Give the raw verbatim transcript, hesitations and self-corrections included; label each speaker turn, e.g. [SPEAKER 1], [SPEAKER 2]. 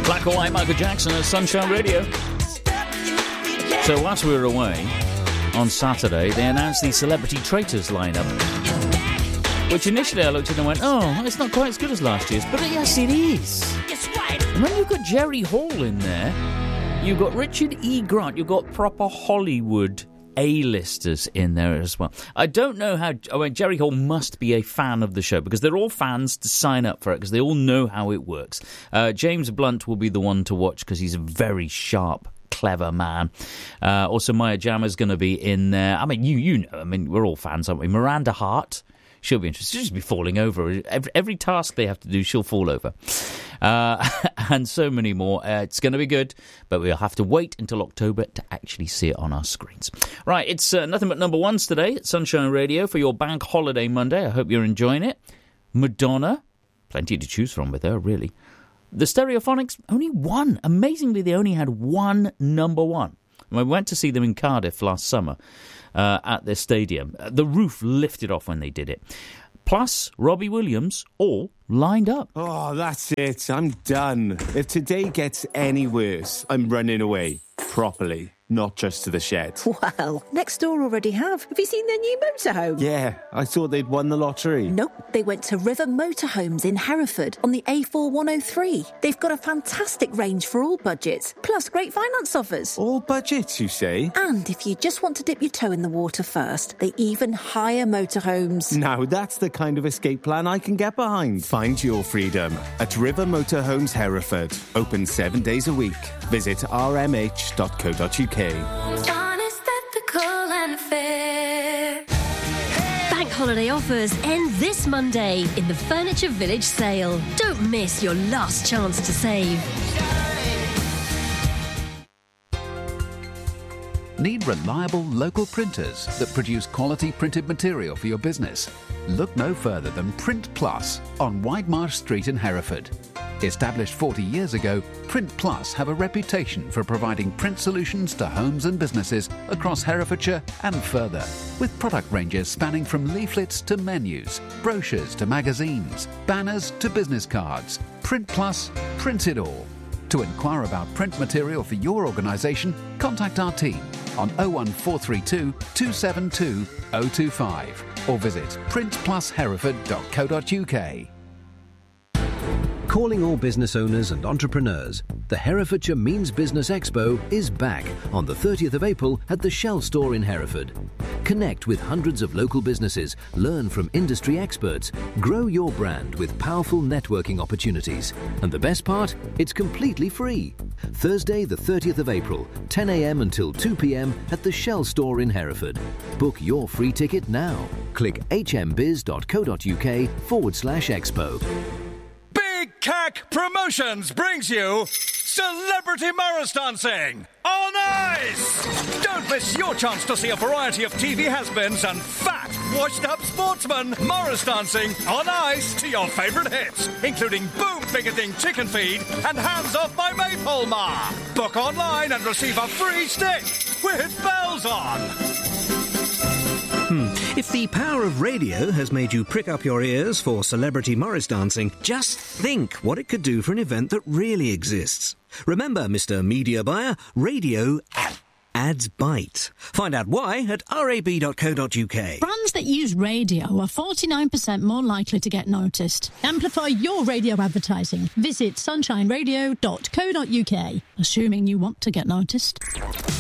[SPEAKER 1] Black or White Michael Jackson at Sunshine Radio. So whilst we were away on Saturday, they announced the Celebrity Traitors lineup, which initially I looked at and went, oh, it's not quite as good as last year's, but yes, it is. And when you've got Jerry Hall in there, you've got Richard E. Grant, you've got proper Hollywood A-listers in there as well. I don't know how... I mean, Jerry Hall must be a fan of the show because they're all fans to sign up for it because they all know how it works. Uh, James Blunt will be the one to watch because he's a very sharp, clever man. Uh, also, Maya Jama's going to be in there. I mean, you you know, I mean, we're all fans, aren't we? Miranda Hart, she'll be interested. She'll just be falling over. Every, every task they have to do, she'll fall over. Uh, and so many more. Uh, it's going to be good, but we'll have to wait until October to actually see it on our screens. Right, it's uh, nothing but number ones today at Sunshine Radio for your Bank Holiday Monday. I hope you're enjoying it. Madonna, plenty to choose from with her, really. The Stereophonics, only one. Amazingly, they only had one number one. When we went to see them in Cardiff last summer uh, at their stadium, the roof lifted off when they did it. Plus, Robbie Williams, all lined up.
[SPEAKER 2] Oh, that's it. I'm done. If today gets any worse, I'm running away. Properly. Not just to the shed.
[SPEAKER 3] Well, next door already have. Have you seen their new motorhome?
[SPEAKER 2] Yeah, I thought they'd won the lottery.
[SPEAKER 3] Nope, they went to River Motorhomes in Hereford on the A four one oh three. They've got a fantastic range for all budgets, plus great finance offers.
[SPEAKER 2] All budgets, you say?
[SPEAKER 3] And if you just want to dip your toe in the water first, they even hire motorhomes.
[SPEAKER 2] Now that's the kind of escape plan I can get behind. Find your freedom at River Motorhomes Hereford. Open seven days a week. Visit r m h dot co dot u k.
[SPEAKER 4] Honest, ethical and fair.
[SPEAKER 5] Bank holiday offers end this Monday in the Furniture Village sale. Don't miss your last chance to save.
[SPEAKER 6] Need reliable local printers that produce quality printed material for your business? Look no further than Print Plus on Whitemarsh Street in Hereford. Established forty years ago, Print Plus have a reputation for providing print solutions to homes and businesses across Herefordshire and further, with product ranges spanning from leaflets to menus, brochures to magazines, banners to business cards. Print Plus, print it all. To inquire about print material for your organisation, contact our team on oh one four three two, two seven two, oh two five or visit print plus hereford dot co dot u k.
[SPEAKER 7] Calling all business owners and entrepreneurs, the Herefordshire Means Business Expo is back on the thirtieth of April at the Shell store in Hereford. Connect with hundreds of local businesses, learn from industry experts, grow your brand with powerful networking opportunities. And the best part? It's completely free. Thursday the thirtieth of April, ten a m until two p m at the Shell store in Hereford. Book your free ticket now. Click hmbiz.co.uk forward slash expo.
[SPEAKER 8] Big Cack Promotions brings you Celebrity Morris Dancing on Ice! Don't miss your chance to see a variety of T V has-beens and fat, washed-up sportsmen Morris dancing on ice to your favourite hits, including Boom Finger Ding Chicken Feed and Hands Off My Maypole Ma. Book online and receive a free stick with bells on.
[SPEAKER 9] Hmm. If the power of radio has made you prick up your ears for Celebrity Morris Dancing, just think what it could do for an event that really exists. Remember, Mister Media Buyer, radio ads bite. Find out why at r a b dot co dot u k.
[SPEAKER 10] Brands that use radio are forty-nine percent more likely to get noticed. Amplify your radio advertising. Visit sunshine radio dot co dot u k, assuming you want to get noticed.